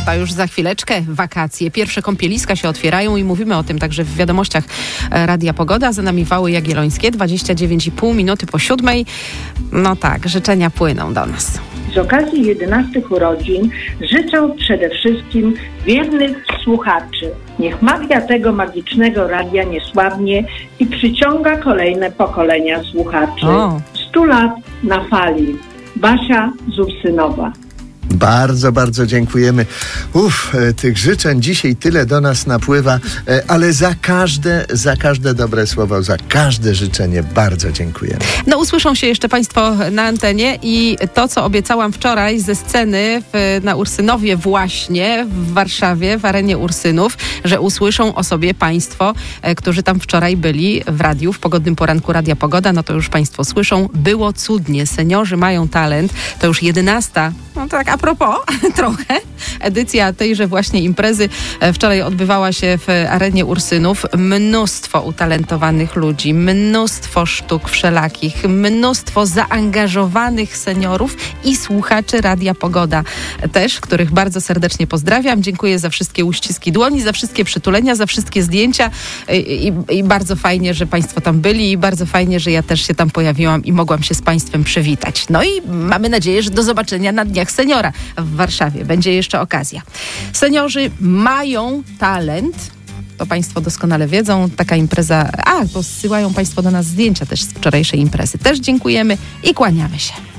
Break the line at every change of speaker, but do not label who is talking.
To już za chwileczkę wakacje. Pierwsze kąpieliska się otwierają i mówimy o tym także w wiadomościach Radia Pogoda. Za nami Wały Jagiellońskie, 29,5 minuty po 7:00. No tak, życzenia płyną do nas.
Z okazji 11 urodzin życzę przede wszystkim wiernych słuchaczy. Niech magia tego magicznego radia nie słabnie i przyciąga kolejne pokolenia słuchaczy. 100 lat na fali. Basia z Ursynowa.
Bardzo, bardzo dziękujemy. Tych życzeń dzisiaj tyle do nas napływa, ale za każde dobre słowo, za każde życzenie bardzo dziękujemy.
No usłyszą się jeszcze Państwo na antenie i to, co obiecałam wczoraj ze sceny na Ursynowie właśnie, w Warszawie, w arenie Ursynów, że usłyszą o sobie Państwo, którzy tam wczoraj byli w radiu, w pogodnym poranku Radia Pogoda, no to już Państwo słyszą. Było cudnie. Seniorzy mają talent. To już 11. No tak a propos, trochę, edycja tejże właśnie imprezy wczoraj odbywała się w arenie Ursynów. Mnóstwo utalentowanych ludzi, mnóstwo sztuk wszelakich, mnóstwo zaangażowanych seniorów i słuchaczy Radia Pogoda też, których bardzo serdecznie pozdrawiam. Dziękuję za wszystkie uściski dłoni, za wszystkie przytulenia, za wszystkie zdjęcia i bardzo fajnie, że Państwo tam byli i bardzo fajnie, że ja też się tam pojawiłam i mogłam się z Państwem przywitać. No i mamy nadzieję, że do zobaczenia na Dniach Seniora w Warszawie. Będzie jeszcze okazja. Seniorzy mają talent. To Państwo doskonale wiedzą. Taka impreza... bo zsyłają Państwo do nas zdjęcia też z wczorajszej imprezy. Też dziękujemy i kłaniamy się.